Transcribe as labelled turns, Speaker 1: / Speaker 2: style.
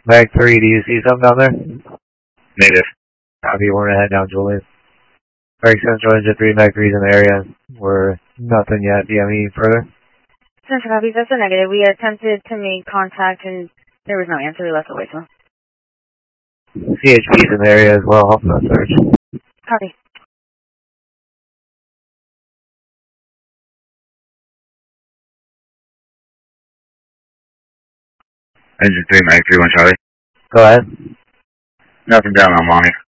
Speaker 1: Mag 3, do you see something down there?
Speaker 2: Negative.
Speaker 1: Copy, we're gonna head down Julius. Frank Central, Engine 3, Mag 3's in the area. We're nothing yet. Do you have any further?
Speaker 3: Central copies, that's a negative. We attempted to make contact and there was no answer. We left a voicemail.
Speaker 1: CHP's in the area as well. Help us search.
Speaker 3: Copy.
Speaker 2: Engine 3, Mag 3, 1 Charlie.
Speaker 1: Go ahead.
Speaker 2: Nothing down on Mommy.